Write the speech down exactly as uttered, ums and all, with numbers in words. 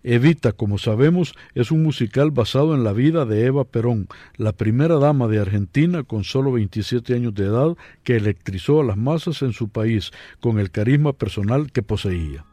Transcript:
Evita, como sabemos, es un musical basado en la vida de Eva Perón, la primera dama de Argentina con solo veintisiete años de edad que electrizó a las masas en su país con el carisma personal que poseía.